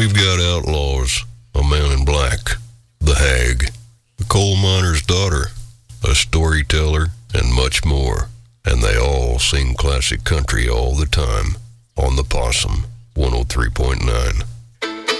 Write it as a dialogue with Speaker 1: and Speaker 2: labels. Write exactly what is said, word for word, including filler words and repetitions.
Speaker 1: We've got outlaws, a man in black, the hag, the coal miner's daughter, a storyteller, and much more. And they all sing classic country all the time on the Possum one oh three point nine.